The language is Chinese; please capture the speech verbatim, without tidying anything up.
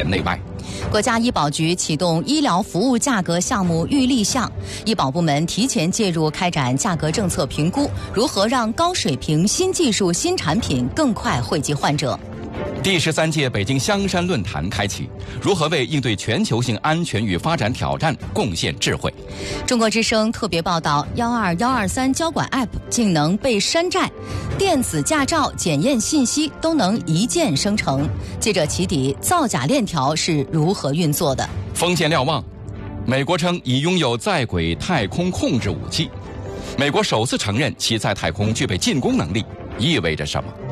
联内外。 国家医保局启动医疗服务价格项目预立项，医保部门提前介入开展价格政策评估，如何让高水平新技术新产品更快惠及患者。 第十三届北京香山论坛开启，如何为应对全球性安全与发展挑战贡献智慧？ 中国之声特别报道：幺二幺二三交管 App 竟能被山寨，电子驾照检验信息都能一键生成。记者起底造假链条是如何运作的？ 封建瞭望，美国称已拥有在轨太空控制武器，美国首次承认其在太空具备进攻能力，意味着什么？